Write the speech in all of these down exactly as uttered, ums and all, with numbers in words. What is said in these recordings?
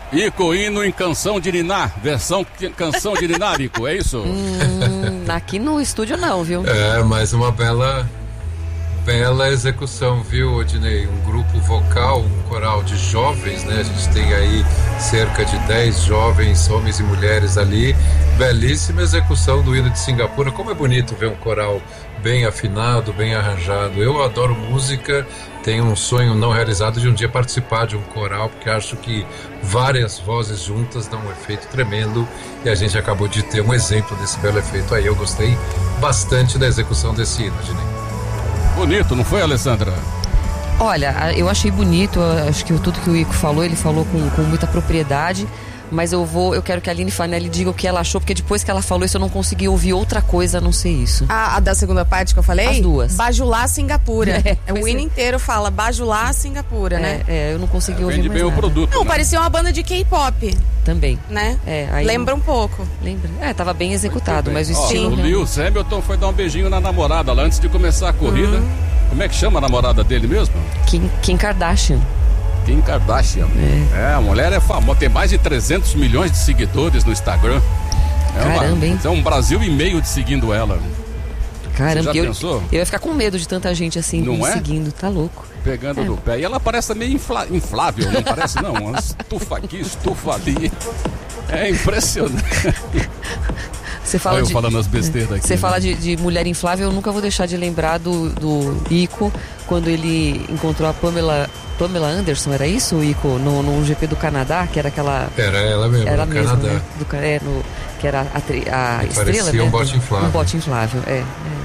Ico, hino em canção de Niná, versão canção de Niná, Ico, é isso? Hum, aqui no estúdio não, viu? É, mas uma bela, bela execução, viu, Odinei? Um grupo vocal, um coral de jovens, né? A gente tem aí cerca de dez jovens, homens e mulheres ali. Belíssima execução do hino de Singapura. Como é bonito ver um coral bem afinado, bem arranjado. Eu adoro música, tenho um sonho não realizado de um dia participar de um coral, porque acho que várias vozes juntas dão um efeito tremendo, e a gente acabou de ter um exemplo desse belo efeito aí. Eu gostei bastante da execução desse hino, Dinei. Bonito, não foi, Alessandra? Olha, eu achei bonito, acho que tudo que o Ico falou, ele falou com, com muita propriedade. Mas eu vou, eu quero que a Aline Fanelli diga o que ela achou, porque depois que ela falou isso eu não consegui ouvir outra coisa a não ser isso. A, a da segunda parte que eu falei? As duas. Bajulá, Singapura. É, o hino é. inteiro fala Bajulá, Singapura, é, né? É, eu não consegui é, ouvir vende mais bem nada. o produto. Não, né? parecia uma banda de K-pop. Também. Né? É, aí Lembra um pouco. Lembra? É, tava bem executado, mas o Ó, estilo... o Lewis Hamilton foi dar um beijinho na namorada lá antes de começar a corrida. Uhum. Como é que chama a namorada dele mesmo? Kim, Kim Kardashian. Kim Kardashian. É. é, a mulher é famosa, tem mais de trezentos milhões de seguidores no Instagram. É Caramba, uma, hein? É um Brasil e meio de seguindo ela. Caramba, Você já eu, pensou? eu ia ficar com medo de tanta gente assim não me é? seguindo, tá louco. Pegando é. no pé. E ela parece meio infla, inflável, não parece não? Uma estufa aqui, estufa ali. É impressionante. Você fala Olha eu de, falando as besteiras aqui. Você né? fala de, de mulher inflável, eu nunca vou deixar de lembrar do, do Ico, quando ele encontrou a Pamela, Pamela Anderson, era isso, Ico? No, no G P do Canadá, que era aquela... Era ela mesmo, era no mesmo, Canadá. Né? Do, é, no, que era a, a estrela, parecia né? um bote inflável. Um bote inflável, é.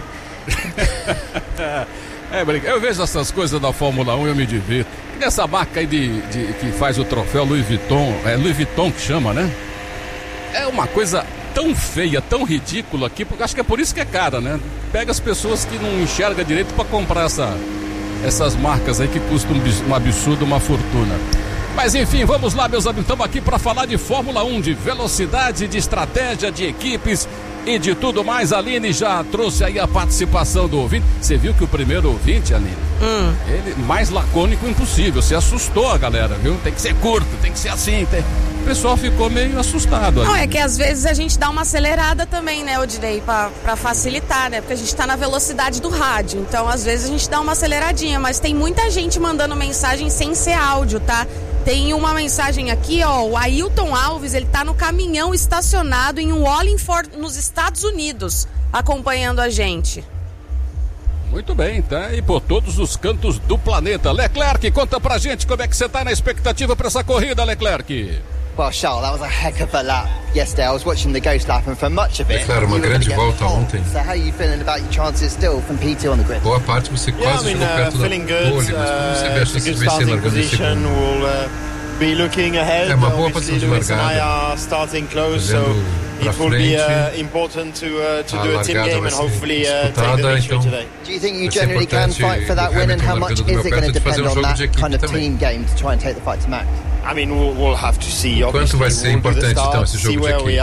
é. É, eu vejo essas coisas da Fórmula um e eu me divirto. E essa marca aí de, de, que faz o troféu Louis Vuitton, é Louis Vuitton que chama, né? É uma coisa tão feia, tão ridícula aqui, porque acho que é por isso que é cara, né? Pega as pessoas que não enxergam direito para comprar essa, essas marcas aí que custam um absurdo, uma fortuna. Mas enfim, vamos lá, meus amigos, estamos aqui para falar de Fórmula um, de velocidade, de estratégia, de equipes e de tudo mais. A Aline já trouxe aí a participação do ouvinte. Você viu que o primeiro ouvinte, Aline, hum. ele mais lacônico impossível, se assustou a galera, viu? Tem que ser curto, tem que ser assim, tem... O pessoal ficou meio assustado aí. Não, é que às vezes a gente dá uma acelerada também, né, Odinei, pra, pra facilitar, né? Porque a gente tá na velocidade do rádio, então às vezes a gente dá uma aceleradinha, mas tem muita gente mandando mensagem sem ser áudio, tá? Tem uma mensagem aqui, ó, o Ailton Alves, ele tá no caminhão estacionado em Wallingford, nos Estados Unidos, acompanhando a gente. Muito bem, tá aí por todos os cantos do planeta. Leclerc, conta pra gente como é que você tá na expectativa pra essa corrida, Leclerc. Well, Charles, that was a heck of a lap yesterday. I was watching the Ghost lap, and for much of it, é claro, uma grande volta ontem. So how are you feeling about your chances still from P two on the grid? Boa parte você quase chegou perto da pole, mas como você vê a chance de vencer largando em segundo? É uma boa posição de largada. It will be uh, important to uh, to do a team game and hopefully uh, take the victory today. Do you think you generally can fight for that win, and how much is it going to depend on that kind of team game to try and take the fight to Max? I mean, we'll, we'll have to see. Quanto vai ser importante então esse jogo de equipe?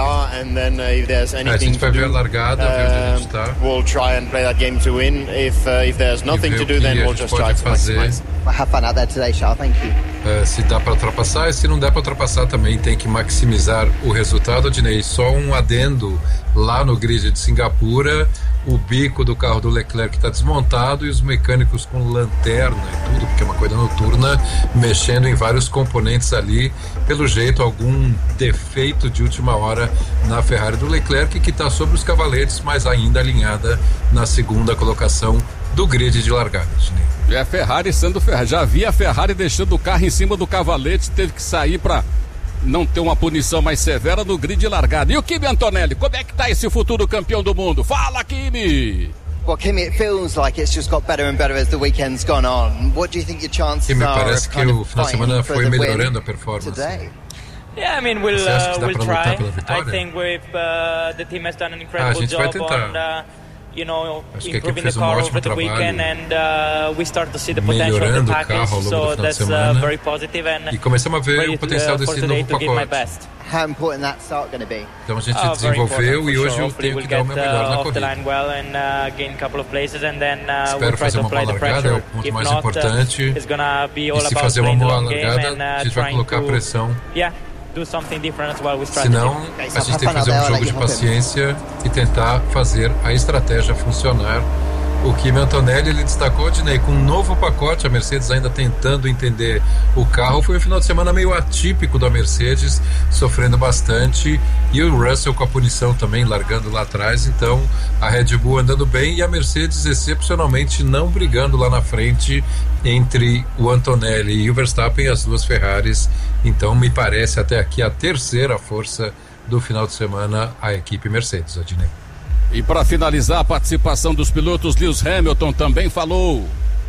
A gente vai ver a largada, ver onde a gente está. We'll try and play that game to win. If uh, if there's nothing to do, then we'll just try to maximize. Have fun out there today, Charles. Thank you. Uh, se dá para ultrapassar e se não dá para ultrapassar também tem que maximizar o resultado, Odinei. Só um adendo lá no grid de Singapura, o bico do carro do Leclerc está desmontado e os mecânicos com lanterna e tudo, porque é uma coisa noturna, mexendo em vários componentes ali, pelo jeito algum defeito de última hora na Ferrari do Leclerc, que está sobre os cavaletes, mas ainda alinhada na segunda colocação do grid de largada. E a Ferrari sendo Ferrari, já vi a Ferrari deixando o carro em cima do cavalete, teve que sair para não ter uma punição mais severa no grid de largada. E o Kimi Antonelli, como é que tá esse futuro campeão do mundo? Fala, Kimi! Well, Kimi, it feels like it's just got better and better as the weekend's gone on. What do you think your chances Kimi, are parece of que kind o of final de semana foi melhorando a win performance today? Yeah, I mean, we'll, Você acha que uh, dá we'll pra lutar try. pela vitória? I think we've, uh, the team has done an Ah, a incredible gente vai job tentar. on, uh, you know, Acho que a equipe improving the fez um car ótimo over the trabalho weekend, and uh, we start to see the potential of the melhorando o package. carro ao longo do So final de that's uh, semana. very positive, and E começamos a ver ready o potencial to, uh, for desse today novo to give my pacote. best. How important that start going to be? Então a gente Oh, very desenvolveu important, e for hoje sure. eu Hopefully tenho we'll que dar o meu get, melhor uh, na off the corrida. line well and uh, gain a couple of places, and then uh, Espero we'll try fazer to uma apply boa the largada, é pressure. o ponto If mais not, importante. uh, it's gonna be all E se about fazer uma playing the boa long game largada, and a uh, gente vai trying colocar to pressão yeah. do something different as well with strategy. Senão, a gente tem que fazer um jogo de paciência e tentar fazer a estratégia funcionar. O Kimi Antonelli, ele destacou, Dinei, com um novo pacote, a Mercedes ainda tentando entender o carro. Foi um final de semana meio atípico da Mercedes, sofrendo bastante, e o Russell com a punição também, largando lá atrás. Então, a Red Bull andando bem e a Mercedes excepcionalmente não brigando lá na frente entre o Antonelli e o Verstappen, as duas Ferraris. Então, me parece até aqui a terceira força do final de semana, a equipe Mercedes, Adinei. E para finalizar a participação dos pilotos, Lewis Hamilton também falou.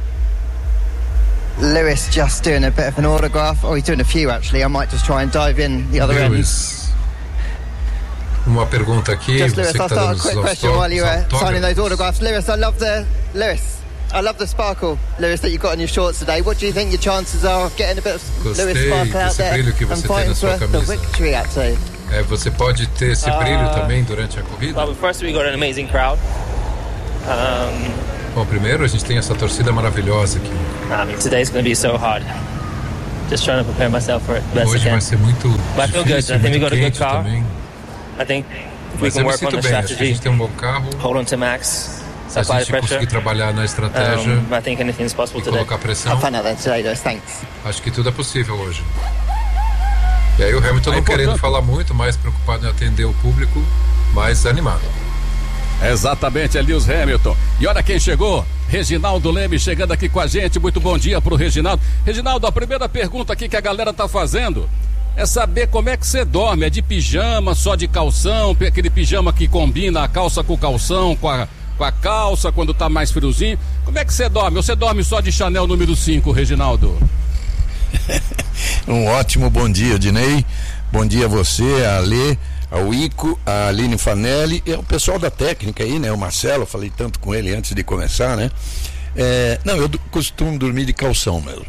Lewis just doing a bit of an autograph, or he's doing a few actually. I might just try and dive in the other Lewis. End. Uma pergunta aqui. Just Lewis, I'll start a quick question while you were signing those autographs. Lewis, I love the Lewis. I love the sparkle, Lewis, that you've got on your shorts today. What do you think your chances are of getting a bit of Gostei Lewis sparkle out there and fighting for the victory actually? É, você pode ter esse brilho uh, também durante a corrida? Well, first we got an amazing crowd. Um, Bom, primeiro a gente tem essa torcida maravilhosa aqui. I mean, today's going to be so hard. Just trying to prepare myself for it best Hoje I can. vai ser muito But difícil, I feel good. I think we got a good car. Também. I think we Mas can work on the bem. strategy. A gente tem um bom carro. Hold on to Max. Se a gente conseguir trabalhar na estratégia um, I think anything's possible e today. colocar pressão, Thanks. Acho que tudo é possível hoje. E aí o Hamilton é não querendo falar muito, mais preocupado em atender o público, mais animado. Exatamente, é Lewis Hamilton. E olha quem chegou, Reginaldo Leme chegando aqui com a gente. Muito bom dia pro Reginaldo. Reginaldo, a primeira pergunta aqui que a galera tá fazendo é saber como é que você dorme. É de pijama, só de calção, aquele pijama que combina a calça com o calção, com a, com a calça quando tá mais friozinho. Como é que você dorme? Ou você dorme só de Chanel número cinco, Reginaldo? Um ótimo bom dia, Dinei. Bom dia a você, a Alê, ao Ico, a Aline Fanelli e o pessoal da técnica aí, né? O Marcelo, falei tanto com ele antes de começar, né? É, não, eu costumo dormir de calção mesmo.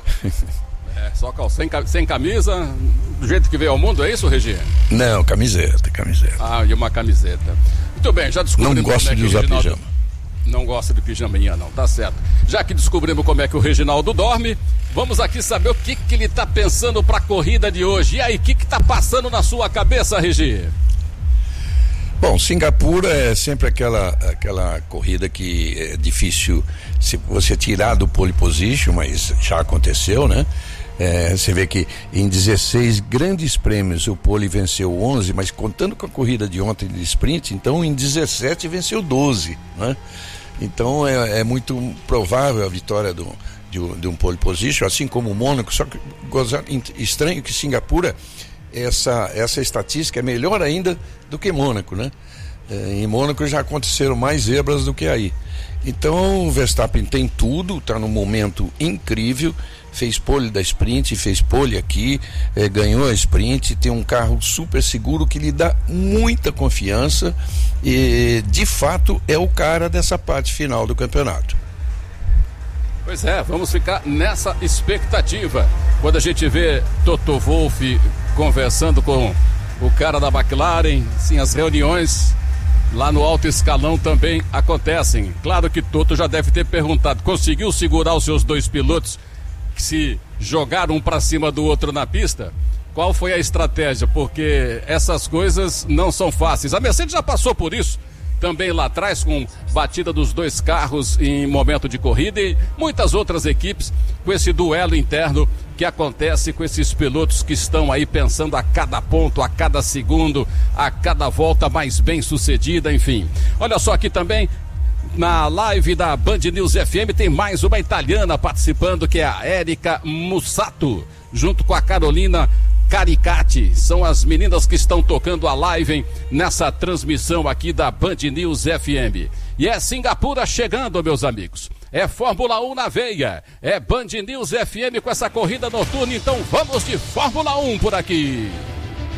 É, só calção, sem camisa, do jeito que veio ao mundo, é isso, Regi? Não, camiseta, camiseta. Ah, e uma camiseta. Muito bem, já descobrimos. Não gosto como é de que usar Reginaldo... pijama. Não gosta de pijaminha não, tá certo. Já que descobrimos como é que o Reginaldo dorme, vamos aqui saber o que que ele tá pensando pra corrida de hoje. E aí, o que que tá passando na sua cabeça, Regi? Bom, Singapura é sempre aquela, aquela corrida que é difícil se você tirar do pole position, mas já aconteceu, né? É, você vê que em dezesseis grandes prêmios o pole venceu onze, mas contando com a corrida de ontem de sprint, então em dezessete venceu doze, né? Então é, é muito provável a vitória do, de, de um pole position, assim como o Mônaco, só que gozar, estranho que Singapura, essa, essa estatística é melhor ainda do que Mônaco, né? É, em Mônaco já aconteceram mais zebras do que aí. Então o Verstappen tem tudo, está num momento incrível, fez pole da sprint, fez pole aqui, eh, ganhou a sprint, tem um carro super seguro que lhe dá muita confiança e de fato é o cara dessa parte final do campeonato. Pois é, vamos ficar nessa expectativa. Quando a gente vê Toto Wolff conversando com o cara da McLaren, sim, as reuniões lá no alto escalão também acontecem. Claro que Toto já deve ter perguntado, conseguiu segurar os seus dois pilotos que se jogaram um para cima do outro na pista? Qual foi a estratégia? Porque essas coisas não são fáceis. A Mercedes já passou por isso também lá atrás, com batida dos dois carros em momento de corrida, e muitas outras equipes com esse duelo interno que acontece com esses pilotos que estão aí pensando a cada ponto, a cada segundo, a cada volta mais bem sucedida, enfim. Olha só aqui também, na live da Band News F M tem mais uma italiana participando, que é a Érica Mussato, junto com a Carolina Caricati. São as meninas que estão tocando a live, hein, nessa transmissão aqui da Band News F M. E é Singapura chegando, meus amigos. É Fórmula um na veia. É Band News F M com essa corrida noturna. Então vamos de Fórmula um por aqui.